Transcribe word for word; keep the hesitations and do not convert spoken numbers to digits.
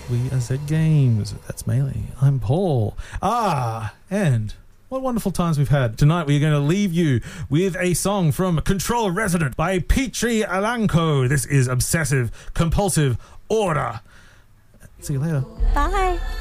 We are Zed Games. That's Melee. I'm Paul. Ah, and what wonderful times we've had. Tonight we're going to leave you with a song from Control Resident by Petri Alanko. This is Obsessive Compulsive Order. See you later. Bye.